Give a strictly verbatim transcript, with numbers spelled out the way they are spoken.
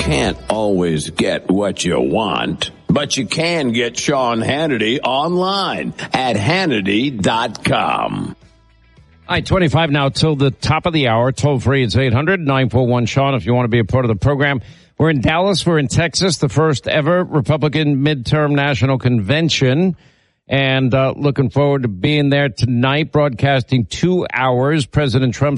can't always get what you want, but you can get Sean Hannity online at Hannity dot com. All right, twenty-five now till the top of the hour. Toll free, it's eight hundred nine four one Sean if you want to be a part of the program. We're in Dallas. We're in Texas, the first ever Republican midterm national convention. And uh, looking forward to being there tonight, broadcasting two hours. President Trump